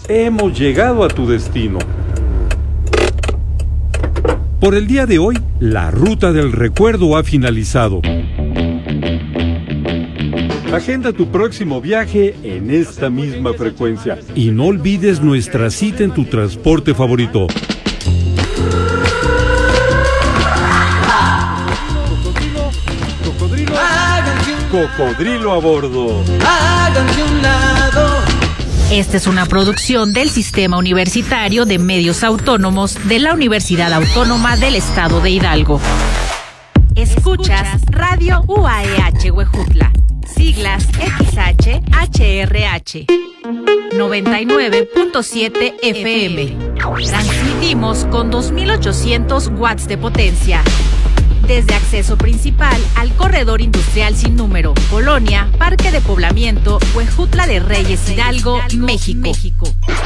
hemos llegado a tu destino. Por el día de hoy, la ruta del recuerdo ha finalizado. Agenda tu próximo viaje en esta misma frecuencia. Y no olvides nuestra cita en tu transporte favorito. Cocodrilo a bordo. Háganse un lado. Esta es una producción del Sistema Universitario de Medios Autónomos de la Universidad Autónoma del Estado de Hidalgo. Escuchas Radio UAEH Huejutla, siglas XHHRH, 99.7 FM. Transmitimos con 2.800 watts de potencia. Desde acceso principal al corredor industrial sin número, Colonia, Parque de Poblamiento, Huejutla de Reyes, Hidalgo, México.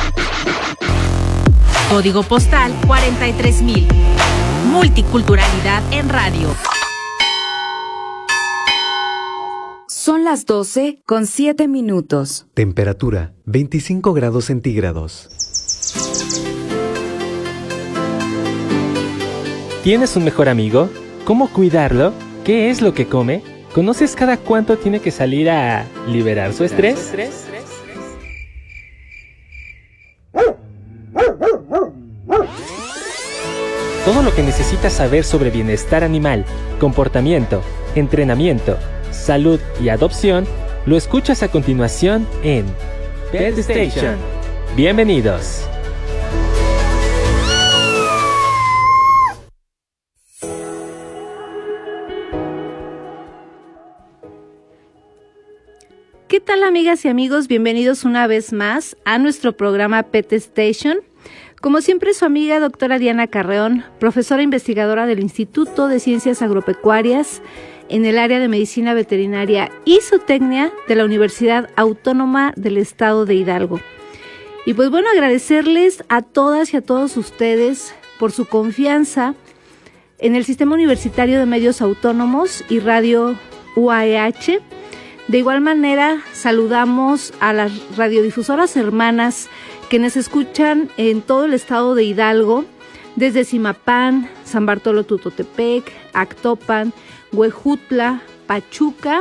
Código postal 43,000. Multiculturalidad en radio. Son las 12:07. Temperatura 25 grados centígrados. ¿Tienes un mejor amigo? ¿Cómo cuidarlo? ¿Qué es lo que come? ¿Conoces cada cuánto tiene que salir a liberar su estrés? Todo lo que necesitas saber sobre bienestar animal, comportamiento, entrenamiento, salud y adopción, lo escuchas a continuación en Pet Station. Bienvenidos. ¿Qué tal, amigas y amigos? Bienvenidos una vez más a nuestro programa Pet Station. Como siempre, su amiga doctora Diana Carreón, profesora investigadora del Instituto de Ciencias Agropecuarias en el área de Medicina Veterinaria y Zootecnia de la Universidad Autónoma del Estado de Hidalgo. Y pues bueno, agradecerles a todas y a todos ustedes por su confianza en el Sistema Universitario de Medios Autónomos y Radio UAEH. De igual manera, saludamos a las radiodifusoras hermanas que nos escuchan en todo el estado de Hidalgo, desde Zimapán, San Bartolo Tutotepec, Actopan, Huejutla, Pachuca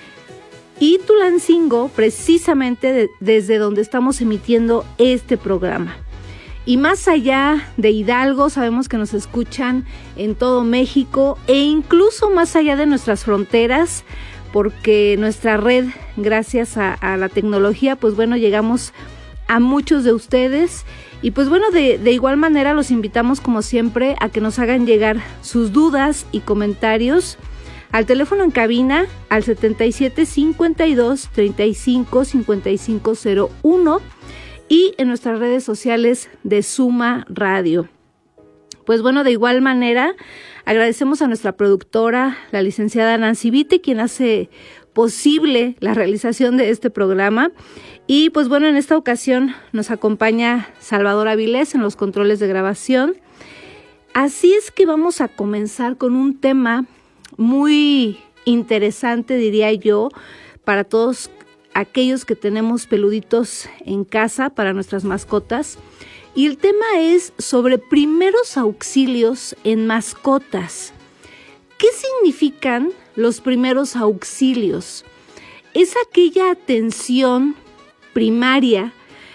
y Tulancingo, precisamente desde donde estamos emitiendo este programa. Y más allá de Hidalgo, sabemos que nos escuchan en todo México e incluso más allá de nuestras fronteras, porque nuestra red, gracias a la tecnología, pues bueno, llegamos a muchos de ustedes. Y pues bueno, de igual manera los invitamos como siempre a que nos hagan llegar sus dudas y comentarios al teléfono en cabina al 77 52 35 55 01 y en nuestras redes sociales de Suma Radio. Pues bueno, de igual manera agradecemos a nuestra productora, la licenciada Nancy Vite, quien hace posible la realización de este programa. Y pues bueno, en esta ocasión nos acompaña Salvador Avilés en los controles de grabación. Así es que vamos a comenzar con un tema muy interesante, diría yo, para todos aquellos que tenemos peluditos en casa, para nuestras mascotas. Y el tema es sobre primeros auxilios en mascotas. ¿Qué significan los primeros auxilios? Es aquella atención primaria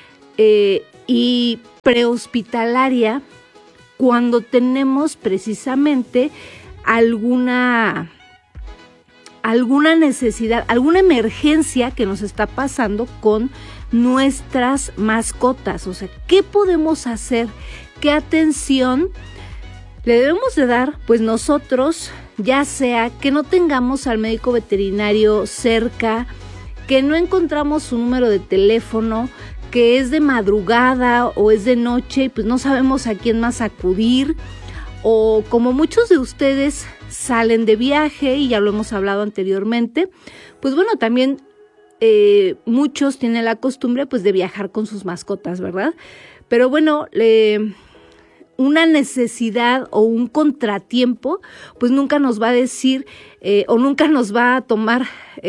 y prehospitalaria cuando tenemos precisamente alguna necesidad, alguna emergencia que nos está pasando con nuestras mascotas. O sea, ¿qué podemos hacer? ¿Qué atención le debemos de dar? Pues nosotros, ya sea que no tengamos al médico veterinario cerca, que no encontramos su número de teléfono, que es de madrugada o es de noche y pues no sabemos a quién más acudir, o como muchos de ustedes salen de viaje y ya lo hemos hablado anteriormente, pues bueno, también muchos tienen la costumbre pues de viajar con sus mascotas, ¿verdad? Pero bueno, una necesidad o un contratiempo, pues nunca nos va a decir o nunca nos va a tomar,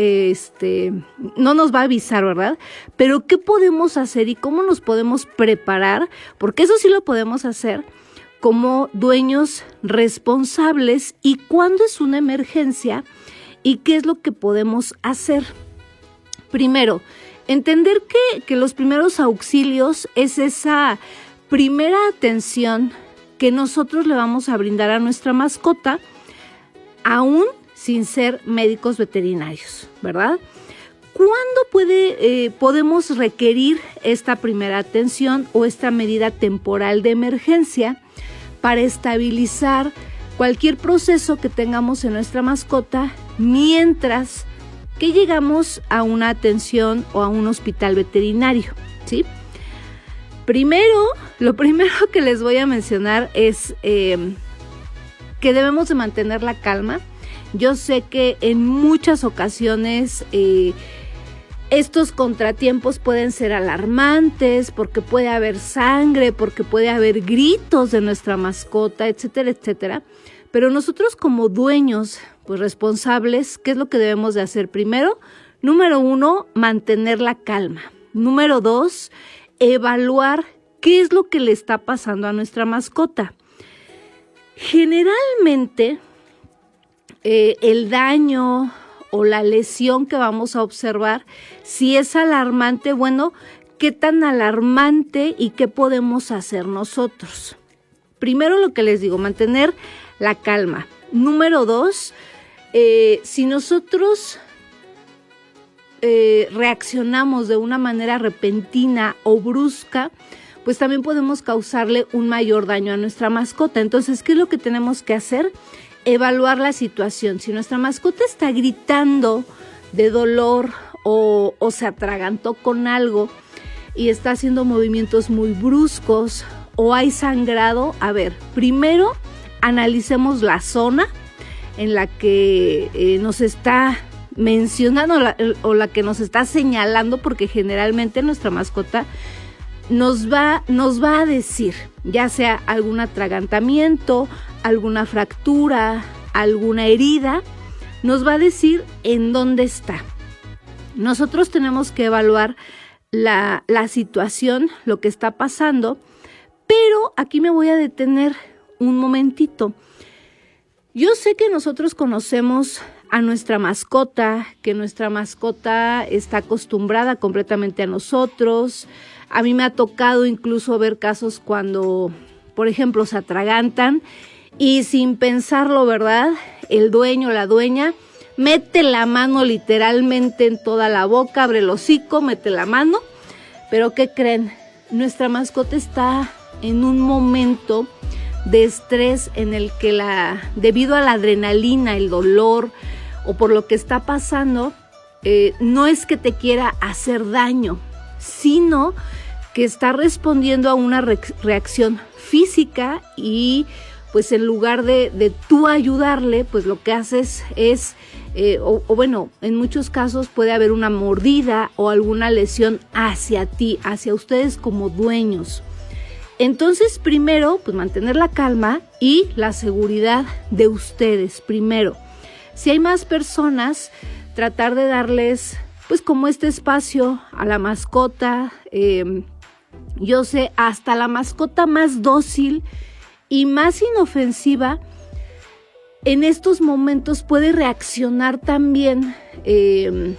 no nos va a avisar, ¿verdad? Pero ¿qué podemos hacer y cómo nos podemos preparar? Porque eso sí lo podemos hacer como dueños responsables y cuándo es una emergencia y qué es lo que podemos hacer. Primero, entender que los primeros auxilios es esa primera atención que nosotros le vamos a brindar a nuestra mascota, aún sin ser médicos veterinarios, ¿verdad? ¿Cuándo podemos requerir esta primera atención o esta medida temporal de emergencia para estabilizar cualquier proceso que tengamos en nuestra mascota mientras que llegamos a una atención o a un hospital veterinario, ¿sí? Lo primero que les voy a mencionar es que debemos de mantener la calma. Yo sé que en muchas ocasiones estos contratiempos pueden ser alarmantes porque puede haber sangre, porque puede haber gritos de nuestra mascota, etcétera, etcétera. Pero nosotros como dueños, pues responsables, ¿qué es lo que debemos de hacer? Primero, número 1, mantener la calma. Número 2, evaluar qué es lo que le está pasando a nuestra mascota. Generalmente, el daño o la lesión que vamos a observar, si es alarmante, bueno, ¿qué tan alarmante y qué podemos hacer nosotros? Primero lo que les digo, mantener la calma. Número 2, si nosotros reaccionamos de una manera repentina o brusca, pues también podemos causarle un mayor daño a nuestra mascota. Entonces, ¿qué es lo que tenemos que hacer? Evaluar la situación. Si nuestra mascota está gritando de dolor o se atragantó con algo y está haciendo movimientos muy bruscos o hay sangrado, a ver, primero analicemos la zona en la que nos está mencionando o la que nos está señalando, porque generalmente nuestra mascota nos va a decir, ya sea algún atragantamiento, alguna fractura, alguna herida, nos va a decir en dónde está. Nosotros tenemos que evaluar la situación, lo que está pasando, pero aquí me voy a detener un momentito. Yo sé que nosotros conocemos a nuestra mascota, que nuestra mascota está acostumbrada completamente a nosotros. A mí me ha tocado incluso ver casos cuando, por ejemplo, se atragantan y sin pensarlo, ¿verdad? El dueño o la dueña mete la mano literalmente en toda la boca, abre el hocico, mete la mano. Pero ¿qué creen? Nuestra mascota está en un momento de estrés en el que debido a la adrenalina, el dolor o por lo que está pasando, no es que te quiera hacer daño, sino que está respondiendo a una reacción física y pues en lugar de tú ayudarle, pues lo que haces es, bueno, en muchos casos puede haber una mordida o alguna lesión hacia ti, hacia ustedes como dueños. Entonces, primero, pues mantener la calma y la seguridad de ustedes primero. Si hay más personas, tratar de darles, pues como este espacio a la mascota. Yo sé, hasta la mascota más dócil y más inofensiva, en estos momentos puede reaccionar también, de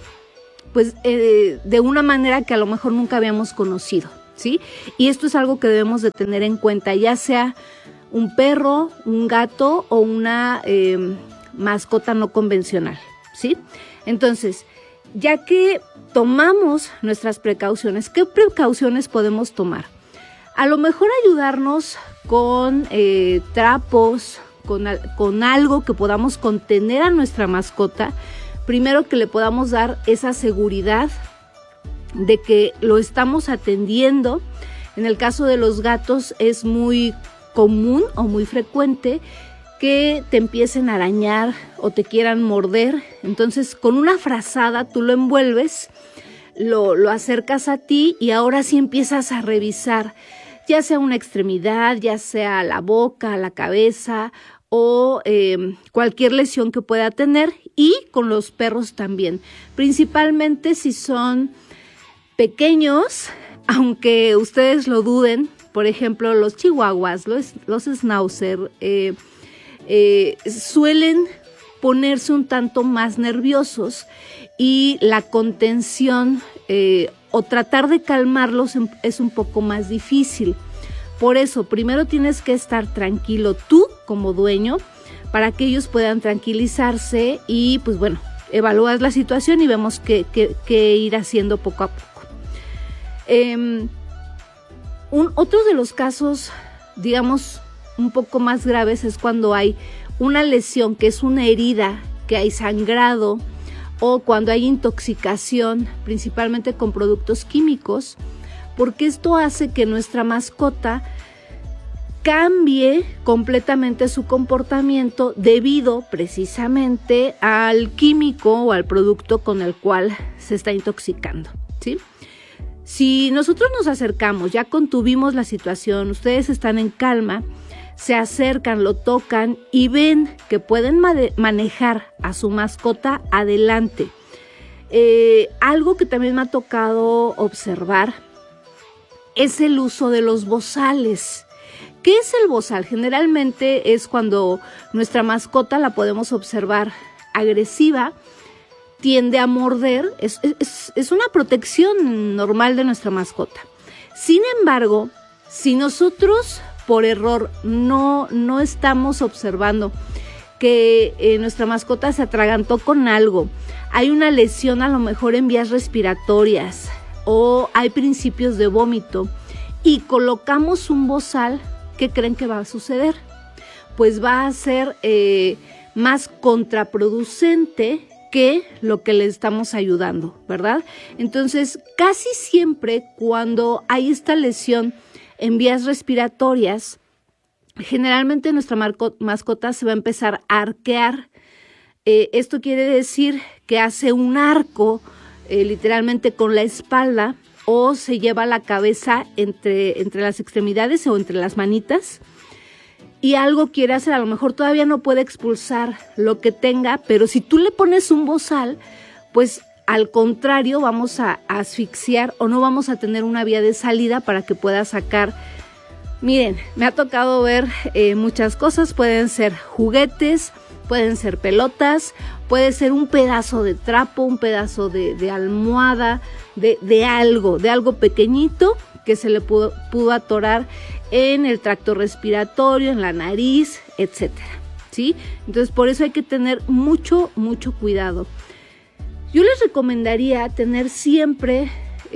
una manera que a lo mejor nunca habíamos conocido, ¿sí? Y esto es algo que debemos de tener en cuenta, ya sea un perro, un gato o una mascota no convencional, ¿sí? Entonces, ya que tomamos nuestras precauciones, ¿qué precauciones podemos tomar? A lo mejor ayudarnos con trapos, con algo que podamos contener a nuestra mascota. Primero, que le podamos dar esa seguridad de que lo estamos atendiendo. En el caso de los gatos es muy común o muy frecuente que te empiecen a arañar o te quieran morder. Entonces, con una frazada tú lo envuelves, lo acercas a ti y ahora sí empiezas a revisar ya sea una extremidad, ya sea la boca, la cabeza o cualquier lesión que pueda tener, y con los perros también, principalmente si son pequeños, aunque ustedes lo duden. Por ejemplo, los chihuahuas, los schnauzer suelen ponerse un tanto más nerviosos, y la contención o tratar de calmarlos es un poco más difícil. Por eso, primero tienes que estar tranquilo tú como dueño para que ellos puedan tranquilizarse, y pues bueno, evalúas la situación y vemos qué ir haciendo poco a poco. Otro de los casos, digamos, un poco más graves es cuando hay una lesión, que es una herida, que hay sangrado, o cuando hay intoxicación, principalmente con productos químicos, porque esto hace que nuestra mascota cambie completamente su comportamiento debido precisamente al químico o al producto con el cual se está intoxicando, ¿sí? Si nosotros nos acercamos, ya contuvimos la situación, ustedes están en calma, se acercan, lo tocan y ven que pueden manejar a su mascota, adelante. Algo que también me ha tocado observar es el uso de los bozales. ¿Qué es el bozal? Generalmente es cuando nuestra mascota la podemos observar agresiva, tiende a morder, es una protección normal de nuestra mascota. Sin embargo, si nosotros por error no estamos observando que nuestra mascota se atragantó con algo, hay una lesión a lo mejor en vías respiratorias o hay principios de vómito y colocamos un bozal, ¿qué creen que va a suceder? Pues va a ser más contraproducente que lo que le estamos ayudando, ¿verdad? Entonces, casi siempre cuando hay esta lesión en vías respiratorias, generalmente nuestra mascota se va a empezar a arquear. Esto quiere decir que hace un arco literalmente con la espalda, o se lleva la cabeza entre las extremidades o entre las manitas, y algo quiere hacer. A lo mejor todavía no puede expulsar lo que tenga, pero si tú le pones un bozal, pues al contrario vamos a asfixiar o no vamos a tener una vía de salida para que pueda sacar. Miren, me ha tocado ver muchas cosas. Pueden ser juguetes, pueden ser pelotas, puede ser un pedazo de trapo, un pedazo de almohada, de algo pequeñito que se le pudo atorar en el tracto respiratorio, en la nariz, etcétera, ¿sí? Entonces, por eso hay que tener mucho cuidado. Yo les recomendaría tener siempre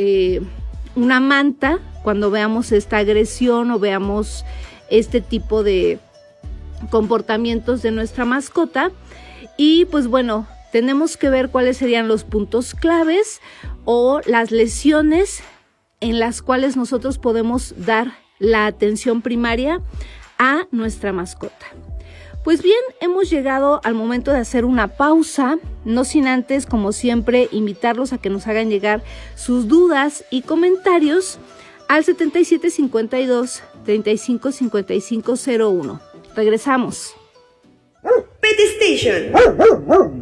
una manta cuando veamos esta agresión o veamos este tipo de comportamientos de nuestra mascota. Y pues bueno, tenemos que ver cuáles serían los puntos claves o las lesiones en las cuales nosotros podemos dar la atención primaria a nuestra mascota. Pues bien, hemos llegado al momento de hacer una pausa, no sin antes, como siempre, invitarlos a que nos hagan llegar sus dudas y comentarios al 7752 355501. Regresamos. Pet Station.